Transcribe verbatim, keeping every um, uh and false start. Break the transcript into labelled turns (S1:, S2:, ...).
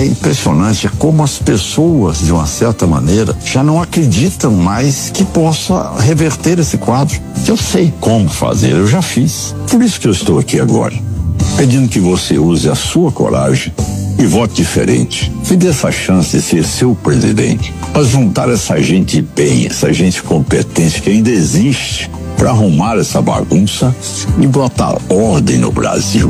S1: é impressionante como as pessoas, de uma certa maneira, já não acreditam mais que possa reverter esse quadro. Eu sei como fazer, eu já fiz. Por isso que eu estou aqui agora, pedindo que você use a sua coragem e vote diferente. Me dê essa chance de ser seu presidente, para juntar essa gente bem, essa gente competente que ainda existe, para arrumar essa bagunça e botar ordem no Brasil.